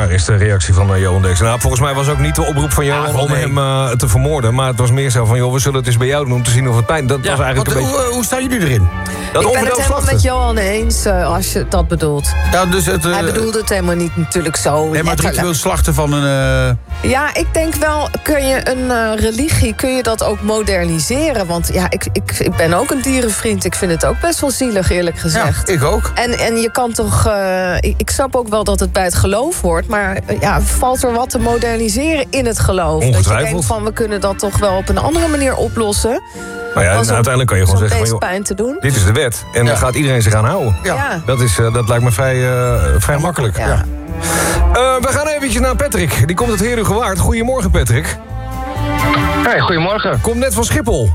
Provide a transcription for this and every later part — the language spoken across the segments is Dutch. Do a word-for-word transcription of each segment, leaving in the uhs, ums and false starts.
Daar is de reactie van uh, Johan Derksen. Nou, volgens mij was ook niet de oproep van Johan ja, om nee. hem uh, te vermoorden. Maar het was meer zo van, joh, we zullen het eens bij jou doen om te zien of het pijn... Dat ja, was eigenlijk wat, een hoe, beetje... hoe staan jullie erin? Dat ik ben het helemaal met Johan eens, uh, als je dat bedoelt. Ja, dus het, uh, Hij bedoelde het helemaal niet natuurlijk zo. Nee, maar het ritueel slachten van een... Uh... Ja, ik denk wel, kun je een uh, religie, kun je dat ook moderniseren? Want ja, ik, ik, ik ben ook een dierenvriend. Ik vind het ook best wel zielig, eerlijk gezegd. Ja, ik ook. En, en je kan toch... Uh, ik, ik snap ook wel dat het bij het geloof hoort. Maar uh, ja, valt er wat te moderniseren in het geloof? Dat je denkt van, we kunnen dat toch wel op een andere manier oplossen. Maar ja, uiteindelijk kan je gewoon zeggen... Van, pijn te doen. Dit is de wet. En ja. dan gaat iedereen zich aan houden. Ja. Ja. Dat, is, uh, dat lijkt me vrij, uh, vrij makkelijk. Ja. Ja. Uh, we gaan eventjes naar Patrick. Die komt uit Heerhugowaard. Goedemorgen, Patrick. Hey, goedemorgen. Kom net van Schiphol.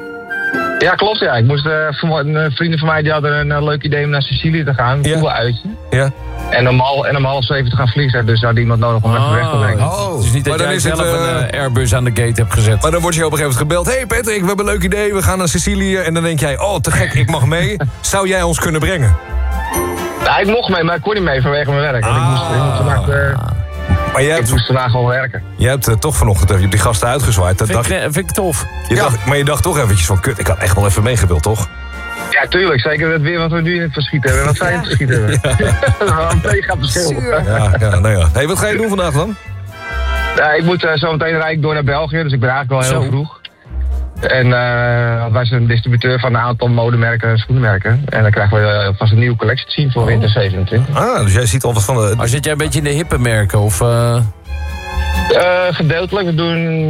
Ja, klopt. Ja. Ik moest, uh, een vrienden van mij die hadden een uh, leuk idee om naar Sicilië te gaan. Een ja. uitje. Ja. En om, half, en om half zeven te gaan vliegen. Dus had iemand nodig om oh. even weg te brengen. Oh. Het is niet dat maar jij zelf het, uh, een uh, Airbus aan de gate hebt gezet. Maar dan word je op een gegeven moment gebeld. Hey Patrick, we hebben een leuk idee. We gaan naar Sicilië. En dan denk jij, oh te gek, ik mag mee. Zou jij ons kunnen brengen? Ja, ik mocht mee, maar ik kon niet mee vanwege mijn werk. Want ah. ik moest, ik moest vandaag... Uh, Maar jij hebt, ik moest vandaag gewoon werken. Je hebt uh, toch vanochtend even die gasten uitgezwaaid. Dat vind, dacht, ik, vind ik tof. Je ja. dacht, maar je dacht toch eventjes van, kut, ik had echt wel even meegewild, toch? Ja, tuurlijk. Zeker het weer wat we nu in het verschiet hebben. En wat zij in het verschiet hebben. Ja. Dat is wel een mega verschil. Ja, ja, nou ja. Hey, wat ga je doen vandaag dan? Ja, ik moet uh, zo meteen rijd ik door naar België. Dus ik ben eigenlijk wel heel zo. vroeg. En uh, wij zijn een distributeur van een aantal modemerken en schoenenmerken. En dan krijgen we uh, vast een nieuwe collectie te zien voor oh. winter zevenentwintig. Ah, dus jij ziet al wat van de... Maar zit jij een beetje in de hippe merken of... Uh... Uh, gedeeltelijk. We doen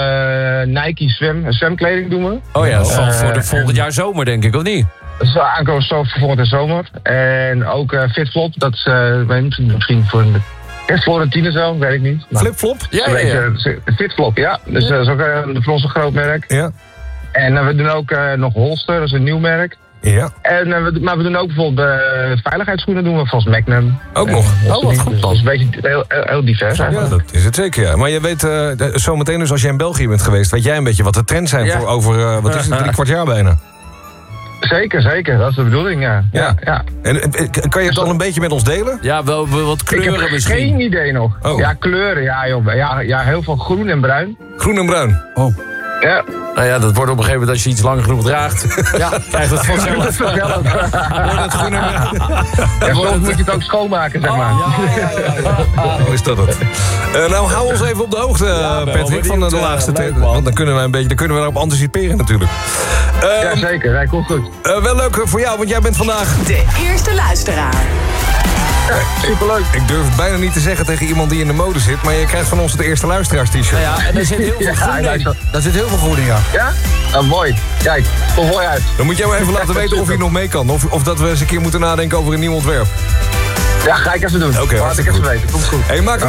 uh, Nike zwem, zwemkleding doen we. Oh ja, dat is uh, voor de volgend en, jaar zomer denk ik, of niet? Dat is aankomend zo voor volgend jaar zomer. En ook uh, Fitflop, dat is uh, misschien voor een... Is Florentine zo, weet ik niet. Flipflop? Ja, ja, ja. Fitflop, ja. Dus ja. dat is ook uh, voor ons een groot merk. Ja. En uh, we doen ook uh, nog Holster, dat is een nieuw merk. Ja. En, uh, we, maar we doen ook bijvoorbeeld uh, veiligheidsschoenen doen we, volgens Magnum. Ook nog? Uh, oh, wat goed. Dus dat is een beetje heel, heel, heel divers. Ja, dat is het zeker, ja. Maar je weet uh, zometeen dus als jij in België bent geweest, weet jij een beetje wat de trends zijn ja. voor over, uh, wat is het, drie kwart jaar bijna? Zeker, zeker. Dat is de bedoeling, ja. ja. ja. En kan je het al een beetje met ons delen? Ja, wel, wel wat kleuren ik heb misschien. Geen idee nog. Oh. Ja, kleuren, ja, joh. Ja, ja, heel veel groen en bruin. Groen en bruin? Oh. Ja. Nou ja, dat wordt op een gegeven moment als je iets lang genoeg draagt. Ja, krijgt het vanzelf. Dat vanzelf. Wordt het groen en bruin. Ja, soms moet je het ook schoonmaken, zeg maar. Oh, ja, ja, ja, ja. Oh, is dat het? Uh, nou, hou ons even op de hoogte, ja, Patrick, van de, de laagste tijd. Want dan kunnen, wij een beetje, dan kunnen we daarop anticiperen natuurlijk. Uh, ja, zeker. Dat komt goed. Uh, wel leuk voor jou, want jij bent vandaag... De eerste luisteraar. Ja, superleuk. Ik durf het bijna niet te zeggen tegen iemand die in de mode zit, maar je krijgt van ons het eerste luisteraars-t-shirt. Nou ja, en daar zit heel veel groen in. Ja, daar zit heel veel groen in, ja. Ja? Nou, mooi. Kijk, komt mooi uit. Dan moet jij maar even laten weten of je nog mee kan. Of, of dat we eens een keer moeten nadenken over een nieuw ontwerp. Ja, ga ik even doen. Oké, okay, laat ik even weten. Komt goed. Hey, maak